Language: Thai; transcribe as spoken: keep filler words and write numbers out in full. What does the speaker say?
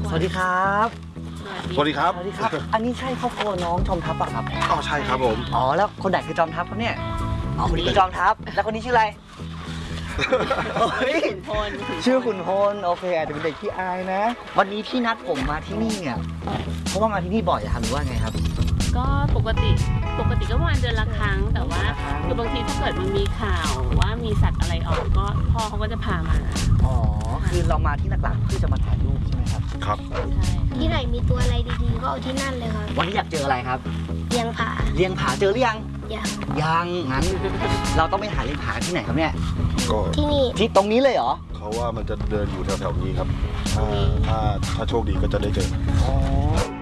สวัสดีครับสวัสดีครับสวัสดีครับ อันนี้ใช่ครอบครัวน้องจอมทัพป่ะครับอ๋อใช่ครับผมอ๋อแล้วคนไหนคือจอมทัพครับเนี่ยอ๋อคนนี้คือจอมทัพแล้วคนนี้ชื่ออะไรเฮ้ยขุนพลชื่อขุนพลโอเคอาจจะเป็นเด็กที่อายนะ วันนี้พี่นัดผมมาที่นี่เนี่ยเพราะว่ามาที่นี่บ่อยอะครับหรือว่าไงครับก็ปกติปกติก็ประมาณเดือนละครั้ง แต่ว่าคือบางทีถ้าเกิดมันมีข่าวว่ามีสัตว์อะไรออกก็พ่อเขาก็จะพามาอ๋อคือเรามาที่หลักๆเพื่อจะมาถ่ายรูปใช่ไหมครับครับใช่ที่ไหนมีตัวอะไรดีๆก็เอาที่นั่นเลยครับวันนี้อยากเจออะไรครับเลี้ยงผาเลี้ยงผาเจอหรือยังอย่างยังงั้นเราต้องไปหาเลี้ยงผาที่ไหนครับเนี่ยก็ที่นี่ที่ตรงนี้เลยเหรอเขาว่ามันจะเดินอยู่แถวๆนี้ครับ ถ้าถ้าถ้าโชคดีก็จะได้เจออ๋อ